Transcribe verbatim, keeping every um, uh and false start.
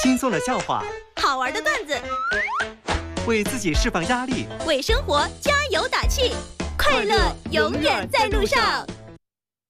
轻松的笑话， 好玩的段子， 为自己释放压力， 为生活加油打气，快乐永远在路上。